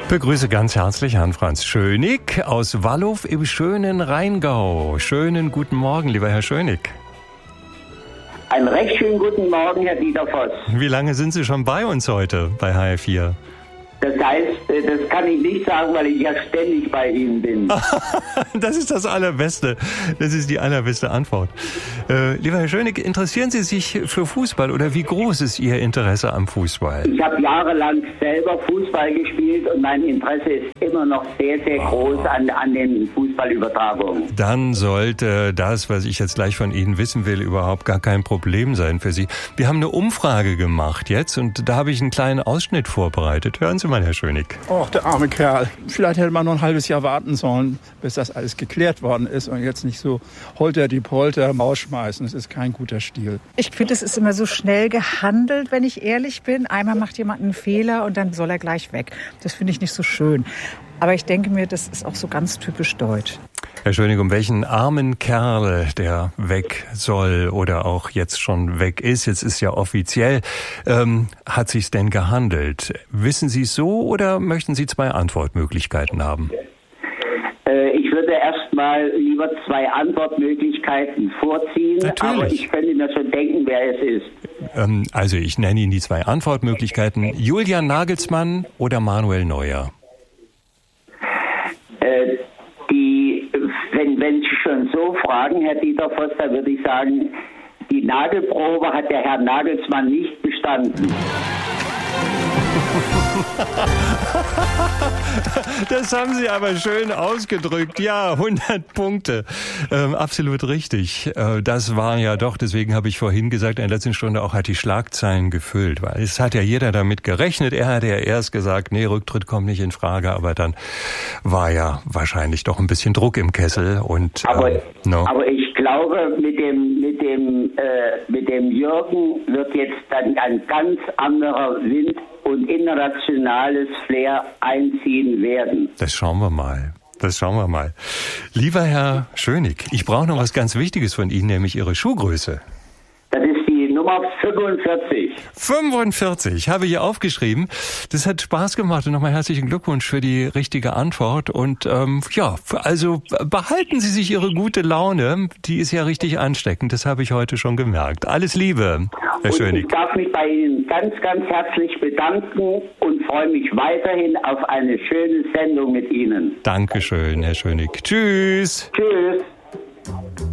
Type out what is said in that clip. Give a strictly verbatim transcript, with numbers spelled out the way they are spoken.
Begrüße ganz herzlich Herrn Franz Schönig aus Wallow im schönen Rheingau. Schönen guten Morgen, lieber Herr Schönig. Einen recht schönen guten Morgen, Herr Dieter Voss. Wie lange sind Sie schon bei uns heute bei H F vier? Das heißt, das kann ich nicht sagen, weil ich ja ständig bei Ihnen bin. Das ist das Allerbeste. Das ist die allerbeste Antwort. Äh, lieber Herr Schönig, interessieren Sie sich für Fußball oder wie groß ist Ihr Interesse am Fußball? Ich habe jahrelang selber Fußball gespielt und mein Interesse ist immer noch sehr, sehr groß oh. an, an den Fußballübertragungen. Dann sollte das, was ich jetzt gleich von Ihnen wissen will, überhaupt gar kein Problem sein für Sie. Wir haben eine Umfrage gemacht jetzt und da habe ich einen kleinen Ausschnitt vorbereitet. Hören Sie mal, Herr Schönig. Och, der arme Kerl. Vielleicht hätte man noch ein halbes Jahr warten sollen, bis das alles geklärt worden ist und jetzt nicht so holter die Polter rausschmeißen. Das ist kein guter Stil. Ich finde, es ist immer so schnell gehandelt, wenn ich ehrlich bin. Einmal macht jemand einen Fehler und dann soll er gleich weg. Das finde ich nicht so schön. Aber ich denke mir, das ist auch so ganz typisch deutsch. Herr Schönig, um welchen armen Kerl, der weg soll oder auch jetzt schon weg ist, jetzt ist ja offiziell, ähm, hat sich's denn gehandelt? Wissen Sie es so oder möchten Sie zwei Antwortmöglichkeiten haben? Äh, ich würde erstmal lieber zwei Antwortmöglichkeiten vorziehen, Natürlich. Aber ich könnte mir schon denken, wer es ist. Ähm, also ich nenne Ihnen die zwei Antwortmöglichkeiten. Julian Nagelsmann oder Manuel Neuer? Äh, die, wenn, wenn Sie schon so fragen, Herr Dieter Voss, dann würde ich sagen, die Nagelprobe hat der Herr Nagelsmann nicht bestanden. Das haben Sie aber schön ausgedrückt. Ja, hundert Punkte. Ähm, absolut richtig. Äh, das war ja doch, deswegen habe ich vorhin gesagt, in der letzten Stunde auch hat die Schlagzeilen gefüllt, weil es hat ja jeder damit gerechnet. Er hat ja erst gesagt, nee, Rücktritt kommt nicht in Frage, aber dann war ja wahrscheinlich doch ein bisschen Druck im Kessel und aber, ähm, no. aber ich glaube, mit dem mit dem äh, mit dem Jürgen wird jetzt dann ein ganz anderer Wind und internationales Flair einziehen werden. Das schauen wir mal. Das schauen wir mal. Lieber Herr Schönig, ich brauche noch was ganz Wichtiges von Ihnen, nämlich Ihre Schuhgröße. Das ist die Nummer fünfundvierzig. fünfundvierzig habe ich hier aufgeschrieben. Das hat Spaß gemacht und nochmal herzlichen Glückwunsch für die richtige Antwort. Und ähm, ja, also behalten Sie sich Ihre gute Laune. Die ist ja richtig ansteckend. Das habe ich heute schon gemerkt. Alles Liebe, Herr und Schönig. Ich darf mich bei Ihnen ganz, ganz herzlich bedanken und freue mich weiterhin auf eine schöne Sendung mit Ihnen. Dankeschön, Herr Schönig. Tschüss. Tschüss.